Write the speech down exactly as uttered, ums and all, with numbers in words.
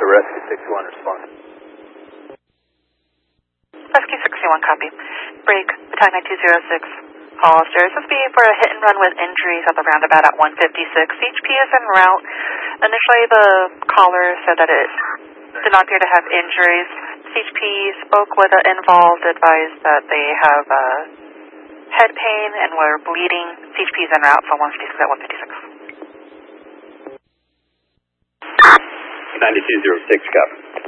Rescue sixty-one respond. Rescue sixty-one, copy. Break, battalion two zero six, Hollister. This would be for a hit and run with injuries at the roundabout at one fifty-six. H P is en route. Initially, the caller said that it did not appear to have injuries. H P spoke with the involved, advised that they have uh, head pain and were bleeding. H P is en route for one fifty-six at one fifty-six. ninety-two oh six, copy.